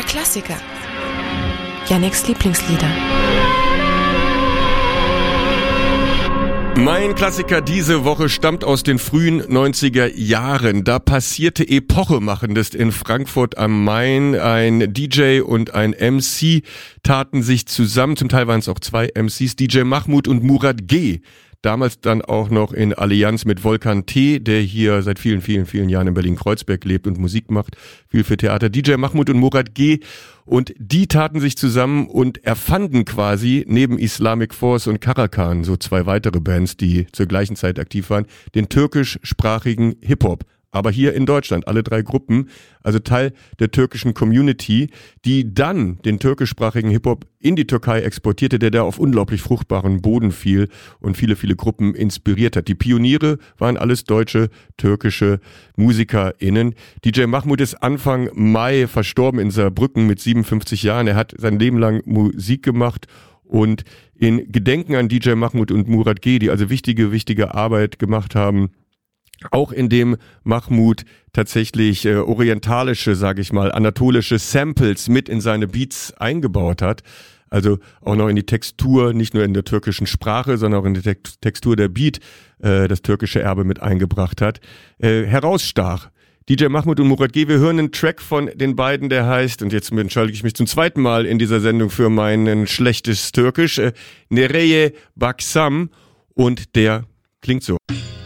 Klassiker. Yannicks Lieblingslieder. Mein Klassiker diese Woche stammt aus den frühen 90er Jahren. Da passierte Epochemachendes in Frankfurt am Main. Ein DJ und ein MC taten sich zusammen. Zum Teil waren es auch zwei MCs, DJ Mahmoud und Murat G. Damals dann auch noch in Allianz mit Volkan T., der hier seit vielen, vielen, vielen Jahren in Berlin-Kreuzberg lebt und Musik macht, viel für Theater. DJ Mahmoud und Murat G. Und die taten sich zusammen und erfanden quasi neben Islamic Force und Karakan, so zwei weitere Bands, die zur gleichen Zeit aktiv waren, den türkischsprachigen Hip-Hop. Aber hier in Deutschland, alle drei Gruppen, also Teil der türkischen Community, die dann den türkischsprachigen Hip-Hop in die Türkei exportierte, der da auf unglaublich fruchtbaren Boden fiel und viele, viele Gruppen inspiriert hat. Die Pioniere waren alles deutsche, türkische MusikerInnen. DJ Mahmoud ist Anfang Mai verstorben in Saarbrücken mit 57 Jahren. Er hat sein Leben lang Musik gemacht und in Gedenken an DJ Mahmoud und Murat G., die also wichtige Arbeit gemacht haben, auch indem Mahmoud tatsächlich orientalische, sage ich mal, anatolische Samples mit in seine Beats eingebaut hat, also auch noch in die Textur, nicht nur in der türkischen Sprache, sondern auch in die Textur der Beat das türkische Erbe mit eingebracht hat, herausstach. DJ Mahmoud und Murat G., wir hören einen Track von den beiden, der heißt, und jetzt entschuldige ich mich zum zweiten Mal in dieser Sendung für mein schlechtes Türkisch, Nereye Baksam, und der klingt so.